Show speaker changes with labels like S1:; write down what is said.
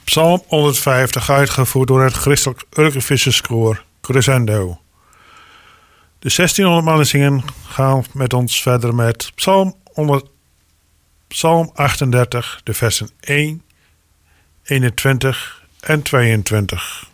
S1: Psalm 150 uitgevoerd door het Christelijk Urkevisserskoor Crescendo. De 1600 mannen zingen gaan met ons verder met Psalm 38, de versen 1, 21 en 22.